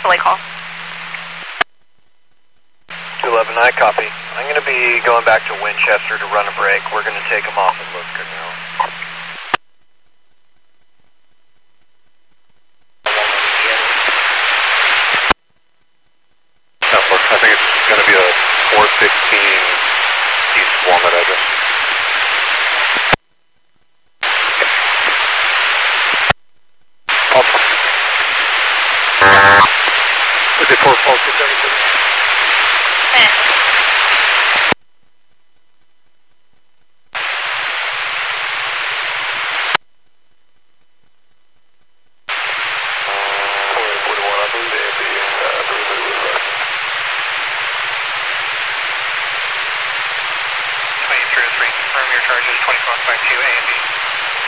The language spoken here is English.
delay call. 211, I copy. I'm going to be going back to Winchester to run a break. We're going to take them off at Loosker now. I think it's going to be a 415 East Walnut address. Awesome. Was it 4 Falls 277?